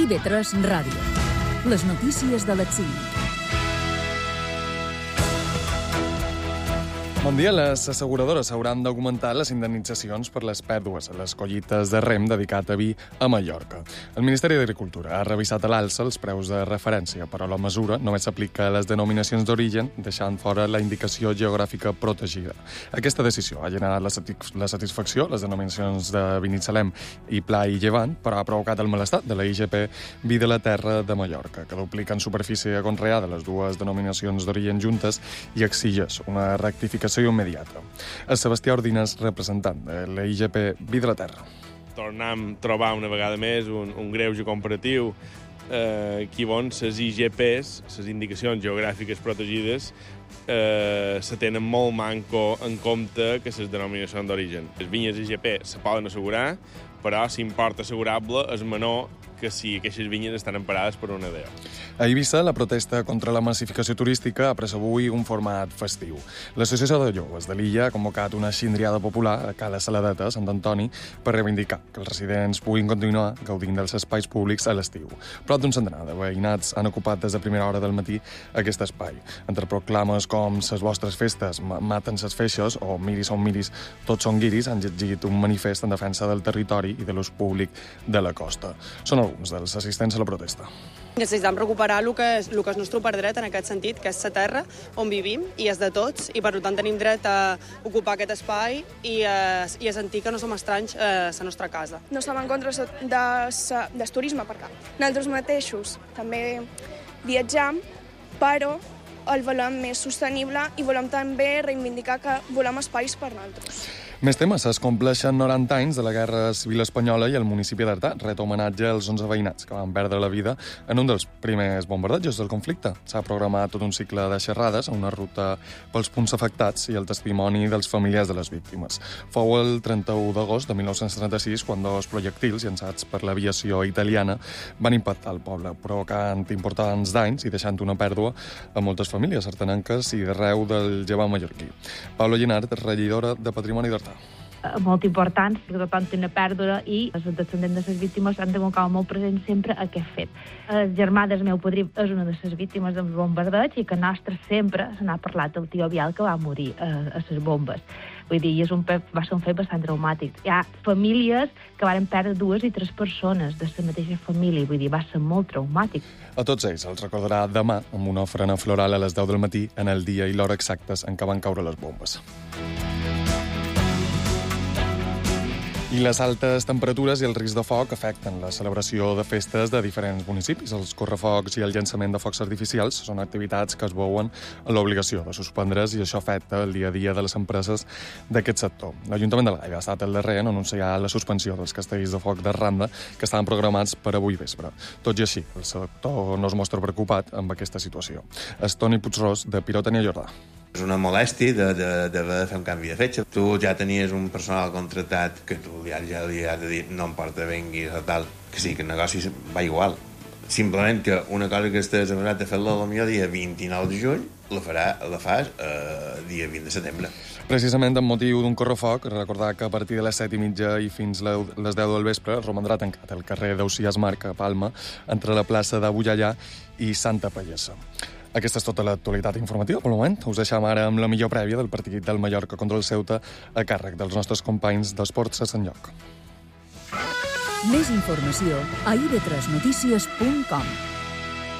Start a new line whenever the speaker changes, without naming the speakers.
IB3 Ràdio. Les notícies de l'Exili.
Bon dia. Les asseguradores hauran d'augmentar les indemnitzacions per les pèrdues a les collites de rem dedicat a vi a Mallorca. El Ministeri d'Agricultura ha revisat a l'alça els preus de referència, però la mesura només s'aplica a les denominacions d'origen, deixant fora la indicació geogràfica protegida. Aquesta decisió ha generat la satisfacció les denominacions de Binissalem i Pla i Llevant, però ha provocat el malestar de la IGP Vi de la Terra de Mallorca, que duplica en superfície conreada les dues denominacions d'origen juntes i exigeix una rectificació immediata. El Sebastià Ordines, representant de la IGP Vi de la Terra.
Tornem a trobar una vegada més un greuge comparatiu aquí on les IGPs, les indicacions geogràfiques protegides, se tenen molt manco en compte que les denominacions d'origen. Les vinyes IGP se poden assegurar, però l'import assegurable és menor que si aquestes vinyes estan emparades per una DO.
A Eivissa, la protesta contra la massificació turística ha pres avui un format festiu. L'Associació de Joves de l'illa ha convocat una xindriada popular a Cala Saladeta, Sant Antoni, per reivindicar que els residents puguin continuar gaudint dels espais públics a l'estiu. Prop d'un centenar de veïnats han ocupat des de primera hora del matí aquest espai. Entre proclames com «Ses vostres festes maten ses feixes» o «Miris són miris, tots són guiris», han llegit un manifest en defensa del territori i de l'ús públic de la costa. Són alguns dels assistents a la protesta.
Necessitem recuperar el que és el nostre dret en aquest sentit, que és la terra on vivim i és de tots, i per tant tenim dret a ocupar aquest espai i a sentir que no som estranys a la nostra casa.
No estem en contra del turisme, perquè nosaltres mateixos també viatjam, però el volem més sostenible i volem també reivindicar que volem espais per nosaltres.
Més temes. Es compleixen 90 anys de la Guerra Civil Espanyola i el municipi d'Artà ret homenatge als 11 veïnats que van perdre la vida en un dels primers bombardatges del conflicte. S'ha programat tot un cicle de xerrades, una ruta pels punts afectats i el testimoni dels familiars de les víctimes. Fou el 31 d'agost de 1936 quan dos projectils llançats per l'aviació italiana van impactar el poble, provocant importants danys i deixant una pèrdua a moltes famílies artanenques i d'arreu del Llevant mallorquí. Paula Llinart, regidora de Patrimoni d'Artà.
Molt importants, perquè tothom té una pèrdua i els descendents de les víctimes han de tenir molt present sempre aquest fet. El germà del meu padrí és una de les víctimes del bombardeig i que nostre sempre se n'ha parlat del tio Biel que va morir a les bombes. Vull dir, va ser un fet bastant traumàtic. Hi ha famílies que van perdre 2 i 3 persones de la mateixa família, vull dir, va ser molt traumàtic.
A tots ells els recordarà demà amb una ofrena floral a les 10 del matí en el dia i l'hora exactes en què van caure les bombes. I les altes temperatures i el risc de foc afecten la celebració de festes de diferents municipis. Els correfocs i el llançament de focs artificials són activitats que es veuen en l'obligació de suspendre's i això afecta el dia a dia de les empreses d'aquest sector. L'Ajuntament de l'Alba ha estat el darrer en anunciar la suspensió dels castells de foc de Randa que estaven programats per avui vespre. Tot i així, el sector no es mostra preocupat amb aquesta situació. És Toni Puigros, de Pirotènia Jordà.
És una molèstia d'haver de fer un canvi de fetge. Tu ja tenies un personal contractat que tu ja li has de dir no em porta venguis o tal. Que sí, que el negoci va igual. Simplement que una cosa que estàs avançat a fer-la potser dia 29 de juny, la fas dia 20 de setembre.
Precisament amb motiu d'un correfoc, recordar que a partir de les 7:30 i fins les 10 del vespre romandrà tancat el carrer d'Ausiàs Marc a Palma entre la plaça de Bullallà i Santa Pallassa. Aquesta és tota l'actualitat informativa pel moment. Us deixem ara amb la millor prèvia del partit del Mallorca contra el Ceuta a càrrec dels nostres companys d'Esports a Sant Lloc.
Més informació a ib3notícies.com.